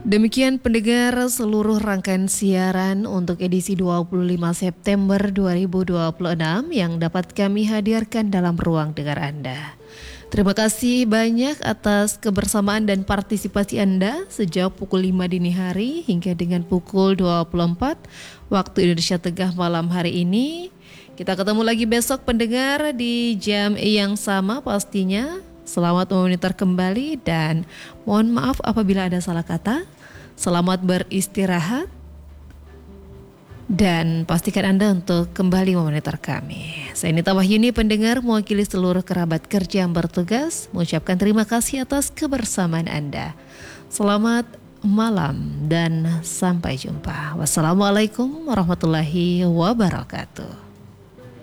Demikian pendengar seluruh rangkaian siaran untuk edisi 25 September 2026 yang dapat kami hadirkan dalam ruang dengar Anda. Terima kasih banyak atas kebersamaan dan partisipasi Anda sejak pukul 5 dini hari hingga dengan pukul 24 waktu Indonesia Tengah malam hari ini. Kita ketemu lagi besok pendengar di jam yang sama pastinya. Selamat memonitor kembali dan mohon maaf apabila ada salah kata. Selamat beristirahat dan pastikan Anda untuk kembali memonitor kami. Saya Nita Wahyuni pendengar mewakili seluruh kerabat kerja yang bertugas mengucapkan terima kasih atas kebersamaan Anda. Selamat malam dan sampai jumpa. Wassalamualaikum warahmatullahi wabarakatuh.